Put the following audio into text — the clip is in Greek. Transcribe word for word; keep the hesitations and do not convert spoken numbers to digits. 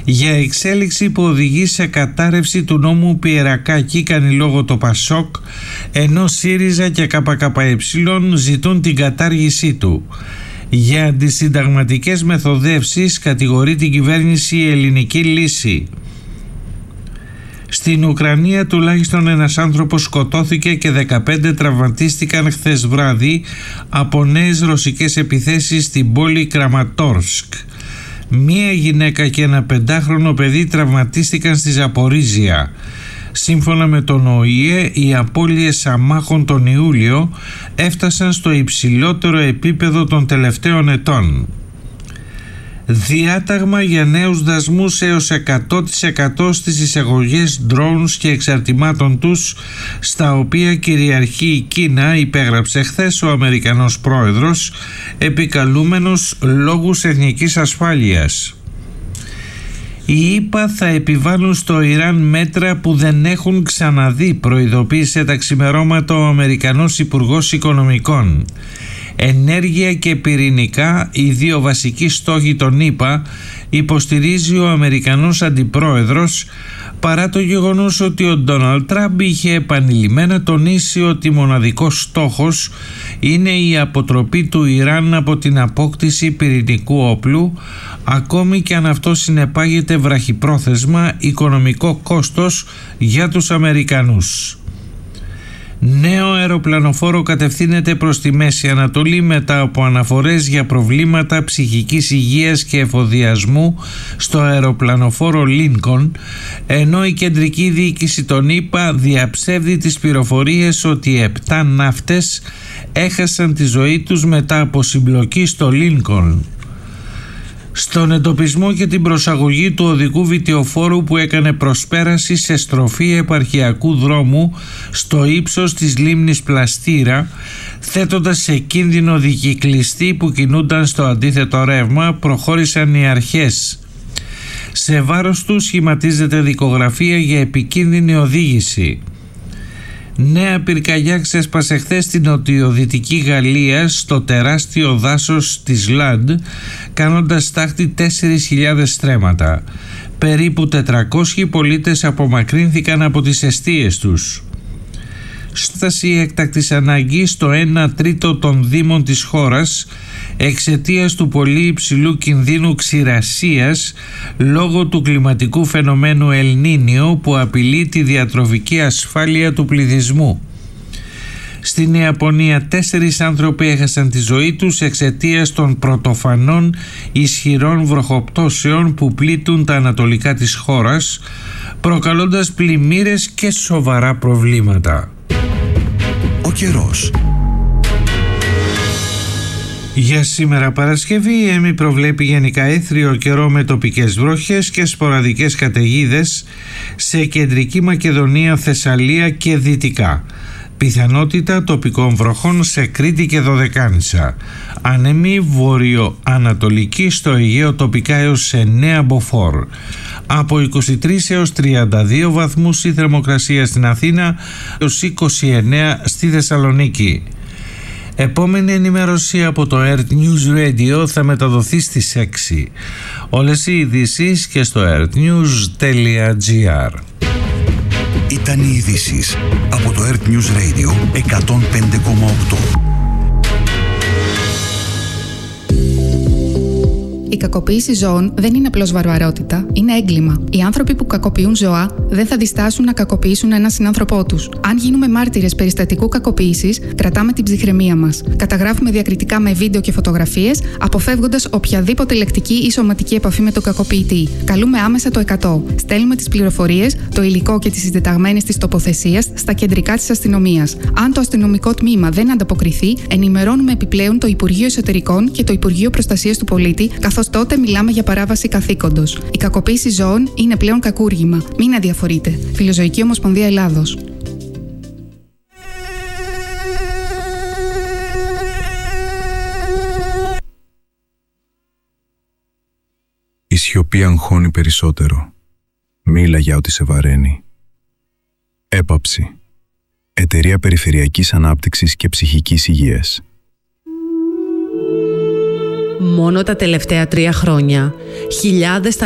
Για εξέλιξη που οδηγεί σε κατάρρευση του νόμου Πιερακάκη κάνει λόγο το Πασόκ, ενώ ΣΥΡΙΖΑ και ΚΚΕ ζητούν την κατάργησή του. Για αντισυνταγματικές μεθοδεύσεις κατηγορεί την κυβέρνηση η Ελληνική Λύση. Στην Ουκρανία τουλάχιστον ένας άνθρωπος σκοτώθηκε και δεκαπέντε τραυματίστηκαν χθες βράδυ από νέες ρωσικές επιθέσεις στην πόλη Κραματόρσκ. Μία γυναίκα και ένα πεντάχρονο παιδί τραυματίστηκαν στη Ζαπορίζια. Σύμφωνα με τον Ο Η Ε, οι απώλειες αμάχων τον Ιούλιο έφτασαν στο υψηλότερο επίπεδο των τελευταίων ετών. Διάταγμα για νέους δασμούς έως εκατό τοις εκατό στις εισαγωγές drones και εξαρτημάτων τους, στα οποία κυριαρχεί η Κίνα, υπέγραψε χθες ο Αμερικανός πρόεδρος, επικαλούμενος λόγους εθνικής ασφάλειας. Οι ΗΠΑ θα επιβάλλουν στο Ιράν μέτρα που δεν έχουν ξαναδεί, προειδοποίησε τα ξημερώματα ο Αμερικανός Υπουργός Οικονομικών. Ενέργεια και πυρηνικά, οι δύο βασικοί στόχοι των ΗΠΑ, υποστηρίζει ο Αμερικανός Αντιπρόεδρος, παρά το γεγονός ότι ο Ντόναλντ Τραμπ είχε επανειλημμένα τονίσει ότι μοναδικός στόχος είναι η αποτροπή του Ιράν από την απόκτηση πυρηνικού όπλου, ακόμη και αν αυτό συνεπάγεται βραχυπρόθεσμα οικονομικό κόστος για τους Αμερικανούς. Νέο αεροπλανοφόρο κατευθύνεται προς τη Μέση Ανατολή μετά από αναφορές για προβλήματα ψυχικής υγείας και εφοδιασμού στο αεροπλανοφόρο Λίνκον, ενώ η κεντρική διοίκηση των ΗΠΑ διαψεύδει τις πληροφορίες ότι επτά ναύτες έχασαν τη ζωή τους μετά από συμπλοκή στο Λίνκον. Στον εντοπισμό και την προσαγωγή του οδικού βιτιοφόρου που έκανε προσπέραση σε στροφή επαρχιακού δρόμου στο ύψος της λίμνης Πλαστήρα, θέτοντας σε κίνδυνο δικυκλιστή που κινούνταν στο αντίθετο ρεύμα, προχώρησαν οι αρχές. Σε βάρος του σχηματίζεται δικογραφία για επικίνδυνη οδήγηση. Νέα πυρκαγιά ξέσπασε χθες στην νοτιοδυτική Γαλλία στο τεράστιο δάσος της Λαντ, κάνοντας τάχτη τέσσερις χιλιάδες στρέμματα. Περίπου τετρακόσιοι πολίτες απομακρύνθηκαν από τις εστίες τους. Στάση έκτακτης ανάγκης στο ένα τρίτο των δήμων της χώρας εξαιτίας του πολύ υψηλού κινδύνου ξηρασίας λόγω του κλιματικού φαινομένου Ελ Νίνιο που απειλεί τη διατροφική ασφάλεια του πληθυσμού. Στην Ιαπωνία τέσσερις άνθρωποι έχασαν τη ζωή τους εξαιτίας των πρωτοφανών ισχυρών βροχοπτώσεων που πλήττουν τα ανατολικά της χώρας, προκαλώντας πλημμύρες και σοβαρά προβλήματα. Ο καιρός. Για σήμερα Παρασκευή η ΕΜΗ προβλέπει γενικά έθριο καιρό με τοπικές βροχές και σποραδικές καταιγίδες σε κεντρική Μακεδονία, Θεσσαλία και δυτικά. Πιθανότητα τοπικών βροχών σε Κρήτη και Δωδεκάνησα. Άνεμη βορειοανατολική στο Αιγαίο τοπικά έως εννέα μποφόρ. Από είκοσι τρεις έως τριάντα δύο βαθμούς η θερμοκρασία στην Αθήνα έως είκοσι εννέα στη Θεσσαλονίκη. Επόμενη ενημέρωση από το Earth News Radio θα μεταδοθεί στις έξι. Όλες οι ειδήσεις και στο earthnews τελεία gr. Ήταν οι ειδήσεις από το Earth News Radio εκατόν πέντε κόμμα οκτώ. Η κακοποίηση ζώων δεν είναι απλώς βαρβαρότητα, είναι έγκλημα. Οι άνθρωποι που κακοποιούν ζώα δεν θα διστάσουν να κακοποιήσουν έναν συνάνθρωπό τους. Αν γίνουμε μάρτυρες περιστατικού κακοποίησης, κρατάμε την ψυχραιμία μας. Καταγράφουμε διακριτικά με βίντεο και φωτογραφίες, αποφεύγοντας οποιαδήποτε λεκτική ή σωματική επαφή με τον κακοποιητή. Καλούμε άμεσα το εκατό. Στέλνουμε τις πληροφορίες, το υλικό και τις συντεταγμένες της τοποθεσίας στα κεντρικά της αστυνομίας. Αν το αστυνομικό τμήμα δεν ανταποκριθεί, ενημερώνουμε επιπλέον το Υπουργείο Εσωτερικών και το Υπουργείο Προστασίας του Πολίτη, καθώς τότε μιλάμε για παράβαση καθήκοντος. Η κακοποίηση ζώων είναι πλέον κακούργημα. Μην αδιαφορείτε. Φιλοζωική Ομοσπονδία Ελλάδος. Η σιωπή αγχώνει περισσότερο. Μίλα για ό,τι σε βαραίνει. Έπαψη. Εταιρεία Περιφερειακής Ανάπτυξης και Ψυχικής Υγείας. Μόνο τα τελευταία τρία χρόνια, χιλιάδες